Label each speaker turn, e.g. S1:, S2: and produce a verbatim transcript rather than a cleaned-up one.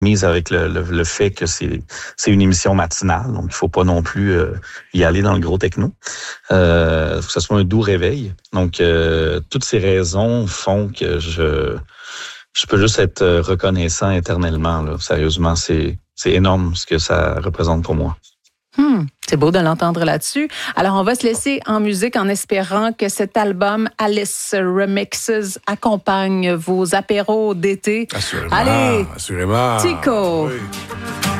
S1: mise avec le, le, le fait que c'est c'est une émission matinale, donc il faut pas non plus euh, y aller dans le gros techno. Euh, faut que ce soit un doux réveil. Donc euh, toutes ces raisons font que je je peux juste être reconnaissant éternellement. Là. Sérieusement, c'est c'est énorme ce que ça représente pour moi.
S2: Hmm, c'est beau de l'entendre là-dessus. Alors, on va se laisser en musique en espérant que cet album Alice Remixes accompagne vos apéros d'été.
S3: Assurément.
S2: Allez,
S3: assurément.
S2: Tico!
S3: Oui.